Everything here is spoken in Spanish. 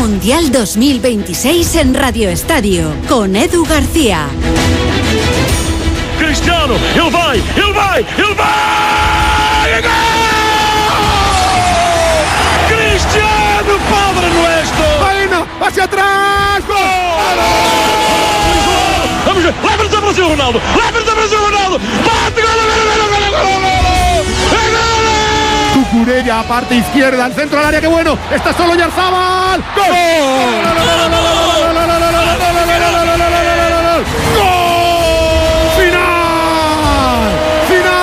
Mundial 2026 en Radio Estadio, con Edu García. Cristiano, ele vai! ¡Gol! Cristiano, Padre nuestro! ¡Bueno, hacia atrás! ¡Gol! Vamos ver, leva-nos a Brasil, Ronaldo! ¡Bate, gol! Cucurella, parte izquierda, al centro del área, ¡qué bueno! ¡Está solo Oyarzabal! ¡Gol! ¡Gol!